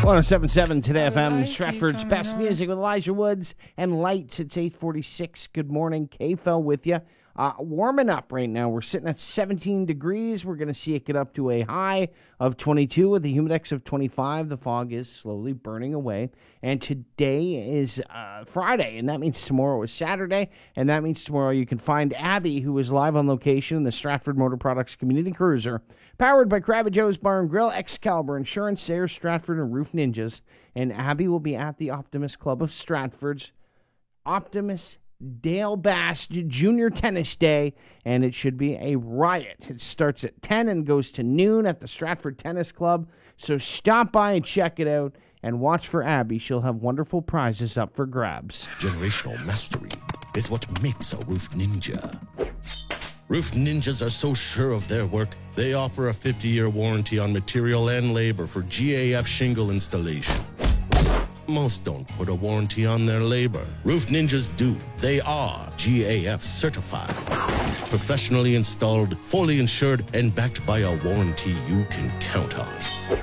107.7 Today FM, Stratford's best music with Elijah Woods and Lights. It's 8:46. Good morning. K-Fel with you. Warming up right now. We're sitting at 17 degrees. We're going to see it get up to a high of 22 with a humidex of 25. The fog is slowly burning away. And today is Friday, and that means tomorrow is Saturday. And that means tomorrow you can find Abby, who is live on location in the Stratford Motor Products Community Cruiser, powered by Crabby Joe's Bar and Grill, Excalibur Insurance, Sayers, Stratford, and Roof Ninjas. And Abby will be at the Optimist Club of Stratford's Optimist Dale Bass Junior Tennis Day, and it should be a riot. It starts at 10 and goes to noon at the Stratford Tennis Club, so stop by and check it out, and watch for Abby. She'll have wonderful prizes up for grabs. Generational mastery is what makes a roof ninja. Roof ninjas are so sure of their work, they offer a 50-year warranty on material and labor for GAF shingle installations. Most don't put a warranty on their labor. Roof ninjas do. They are GAF certified. Professionally installed, fully insured, and backed by a warranty you can count on.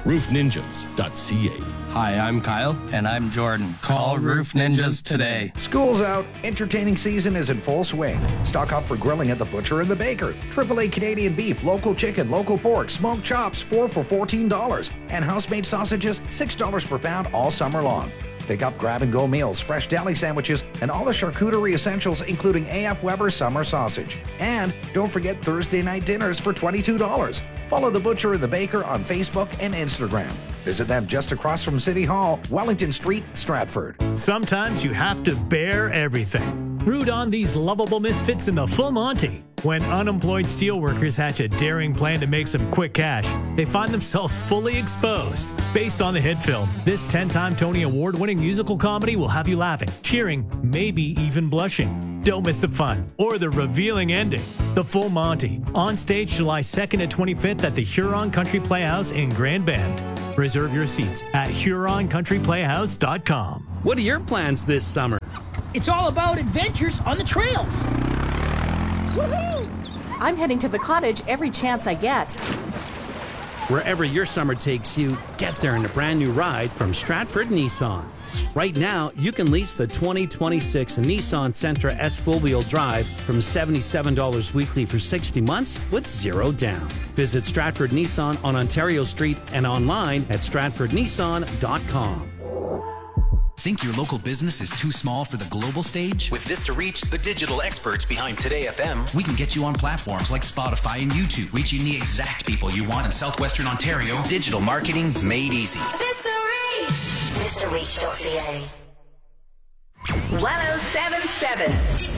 RoofNinjas.ca. Hi, I'm Kyle. And I'm Jordan. Call Roof Ninjas today. School's out. Entertaining season is in full swing. Stock up for grilling at the Butcher and the Baker. AAA Canadian beef, local chicken, local pork, smoked chops, 4 for $14. And house-made sausages, $6 per pound all summer long. Pick up grab-and-go meals, fresh deli sandwiches, and all the charcuterie essentials, including A.F. Weber summer sausage. And don't forget Thursday night dinners for $22. Follow the Butcher and the Baker on Facebook and Instagram. Visit them just across from City Hall, Wellington Street, Stratford. Sometimes you have to bear everything. Root on these lovable misfits in the Full Monty. When unemployed steelworkers hatch a daring plan to make some quick cash, they find themselves fully exposed. Based on the hit film, this 10-time Tony Award-winning musical comedy will have you laughing, cheering, maybe even blushing. Don't miss the fun or the revealing ending. The Full Monty, on stage July 2nd and 25th at the Huron Country Playhouse in Grand Bend. Reserve your seats at HuronCountryPlayhouse.com. What are your plans this summer? It's all about adventures on the trails. Woohoo! I'm heading to the cottage every chance I get. Wherever your summer takes you, get there in a brand new ride from Stratford Nissan. Right now, you can lease the 2026 Nissan Sentra S full-wheel drive from $77 weekly for 60 months with zero down. Visit Stratford Nissan on Ontario Street and online at stratfordnissan.com. Think your local business is too small for the global stage? With Vista Reach, the digital experts behind Today FM, we can get you on platforms like Spotify and YouTube, reaching the exact people you want in Southwestern Ontario. Digital marketing made easy. Vista Reach. VistaReach.ca. 1077